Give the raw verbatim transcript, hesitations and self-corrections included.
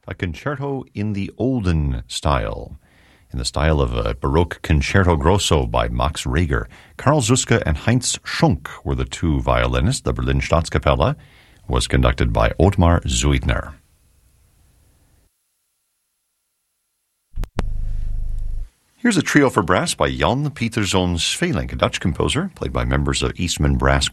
a concerto in the olden style, in the style of a Baroque concerto grosso by Max Reger. Karl Zuske and Heinz Schunk were the two violinists. The Berlin Staatskapelle was conducted by Ottmar Zuidner. Here's a trio for brass by Jan Pieterszoon Svelink, a Dutch composer, played by members of Eastman Brass